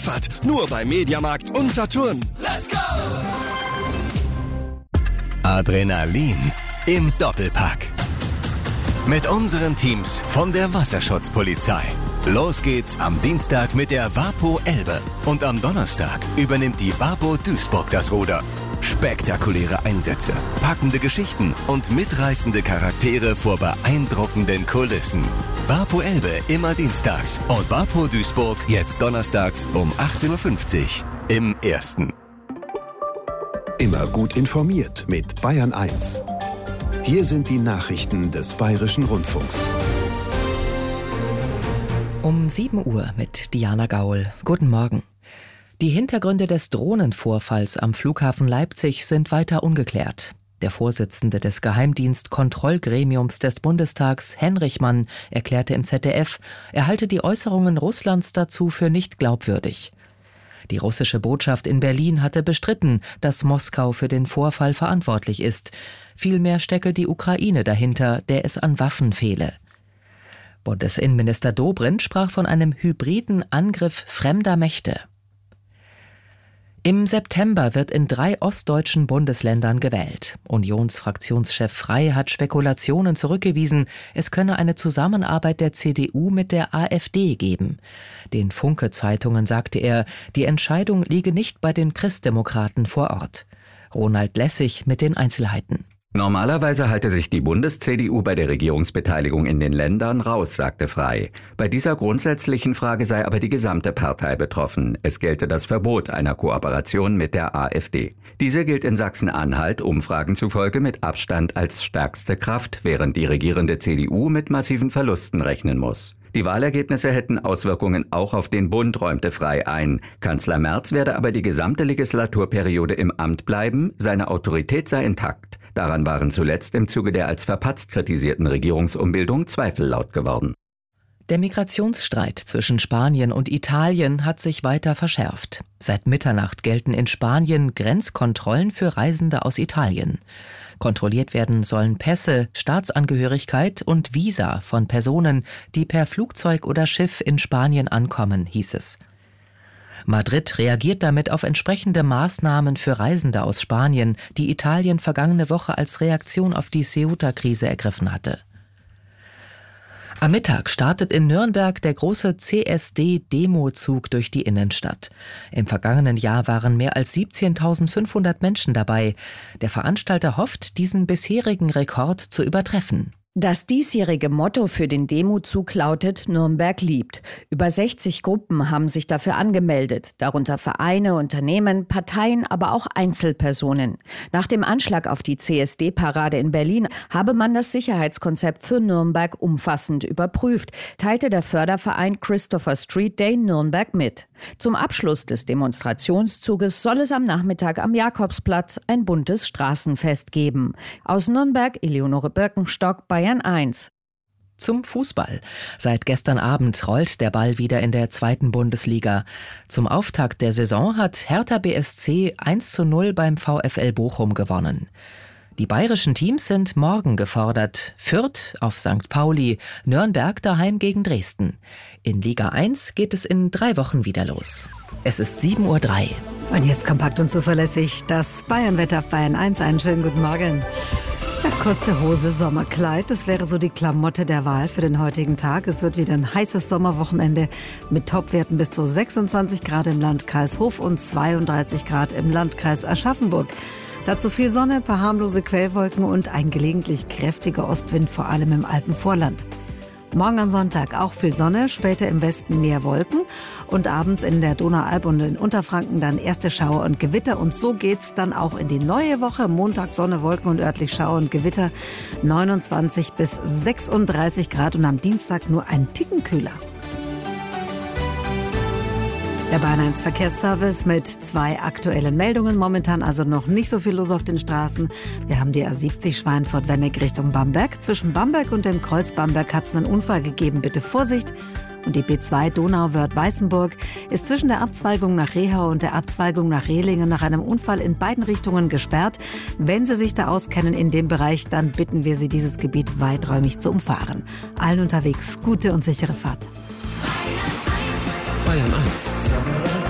geliefert. Nur bei Mediamarkt und Saturn. Let's go! Adrenalin im Doppelpack. Mit unseren Teams von der Wasserschutzpolizei. Los geht's am Dienstag mit der Wapo Elbe. Und am Donnerstag übernimmt die Wapo Duisburg das Ruder. Spektakuläre Einsätze, packende Geschichten und mitreißende Charaktere vor beeindruckenden Kulissen. Wapo Elbe immer dienstags und Wapo Duisburg jetzt donnerstags um 18.50 Uhr im Ersten. Immer gut informiert mit Bayern 1. Hier sind die Nachrichten des Bayerischen Rundfunks. Um 7 Uhr mit Diana Gaul. Guten Morgen. Die Hintergründe des Drohnenvorfalls am Flughafen Leipzig sind weiter ungeklärt. Der Vorsitzende des Geheimdienstkontrollgremiums des Bundestags, Henrich Mann, erklärte im ZDF, er halte die Äußerungen Russlands dazu für nicht glaubwürdig. Die russische Botschaft in Berlin hatte bestritten, dass Moskau für den Vorfall verantwortlich ist. Vielmehr stecke die Ukraine dahinter, der es an Waffen fehle. Bundesinnenminister Dobrindt sprach von einem hybriden Angriff fremder Mächte. Im September wird in 3 ostdeutschen Bundesländern gewählt. Unionsfraktionschef Frey hat Spekulationen zurückgewiesen, es könne eine Zusammenarbeit der CDU mit der AfD geben. Den Funke-Zeitungen sagte er, die Entscheidung liege nicht bei den Christdemokraten vor Ort. Ronald Lessig mit den Einzelheiten. Normalerweise halte sich die Bundes-CDU bei der Regierungsbeteiligung in den Ländern raus, sagte Frey. Bei dieser grundsätzlichen Frage sei aber die gesamte Partei betroffen. Es gelte das Verbot einer Kooperation mit der AfD. Diese gilt in Sachsen-Anhalt Umfragen zufolge mit Abstand als stärkste Kraft, während die regierende CDU mit massiven Verlusten rechnen muss. Die Wahlergebnisse hätten Auswirkungen auch auf den Bund, räumte Frey ein. Kanzler Merz werde aber die gesamte Legislaturperiode im Amt bleiben, seine Autorität sei intakt. Daran waren zuletzt im Zuge der als verpatzt kritisierten Regierungsumbildung Zweifel laut geworden. Der Migrationsstreit zwischen Spanien und Italien hat sich weiter verschärft. Seit Mitternacht gelten in Spanien Grenzkontrollen für Reisende aus Italien. Kontrolliert werden sollen Pässe, Staatsangehörigkeit und Visa von Personen, die per Flugzeug oder Schiff in Spanien ankommen, hieß es. Madrid reagiert damit auf entsprechende Maßnahmen für Reisende aus Spanien, die Italien vergangene Woche als Reaktion auf die Ceuta-Krise ergriffen hatte. Am Mittag startet in Nürnberg der große CSD-Demozug durch die Innenstadt. Im vergangenen Jahr waren mehr als 17.500 Menschen dabei. Der Veranstalter hofft, diesen bisherigen Rekord zu übertreffen. Das diesjährige Motto für den Demozug lautet Nürnberg liebt. Über 60 Gruppen haben sich dafür angemeldet, darunter Vereine, Unternehmen, Parteien, aber auch Einzelpersonen. Nach dem Anschlag auf die CSD-Parade in Berlin habe man das Sicherheitskonzept für Nürnberg umfassend überprüft, teilte der Förderverein Christopher Street Day Nürnberg mit. Zum Abschluss des Demonstrationszuges soll es am Nachmittag am Jakobsplatz ein buntes Straßenfest geben. Aus Nürnberg, Eleonore Birkenstock, Bayern 1. Zum Fußball. Seit gestern Abend rollt der Ball wieder in der 2. Bundesliga. Zum Auftakt der Saison hat Hertha BSC 1:0 beim VfL Bochum gewonnen. Die bayerischen Teams sind morgen gefordert. Fürth auf St. Pauli, Nürnberg daheim gegen Dresden. In Liga 1 geht es in 3 Wochen wieder los. Es ist 7:03 Uhr. Und jetzt kompakt und zuverlässig das Bayernwetter auf Bayern 1. Einen schönen guten Morgen. Ja, kurze Hose, Sommerkleid, das wäre so die Klamotte der Wahl für den heutigen Tag. Es wird wieder ein heißes Sommerwochenende mit Topwerten bis zu 26 Grad im Landkreis Hof und 32 Grad im Landkreis Aschaffenburg. Dazu viel Sonne, ein paar harmlose Quellwolken und ein gelegentlich kräftiger Ostwind, vor allem im Alpenvorland. Morgen am Sonntag auch viel Sonne, später im Westen mehr Wolken und abends in der Donaualp und in Unterfranken dann erste Schauer und Gewitter. Und so geht's dann auch in die neue Woche. Montag Sonne, Wolken und örtlich Schauer und Gewitter, 29 bis 36 Grad und am Dienstag nur ein Ticken kühler. Der Bayern 1 Verkehrsservice mit 2 aktuellen Meldungen. Momentan also noch nicht so viel los auf den Straßen. Wir haben die A70 Schweinfurt-Wenneck Richtung Bamberg. Zwischen Bamberg und dem Kreuz Bamberg hat es einen Unfall gegeben. Bitte Vorsicht. Und die B2 Donauwörth-Weißenburg ist zwischen der Abzweigung nach Rehau und der Abzweigung nach Rehlingen nach einem Unfall in beiden Richtungen gesperrt. Wenn Sie sich da auskennen in dem Bereich, dann bitten wir Sie, dieses Gebiet weiträumig zu umfahren. Allen unterwegs gute und sichere Fahrt. Bayern 1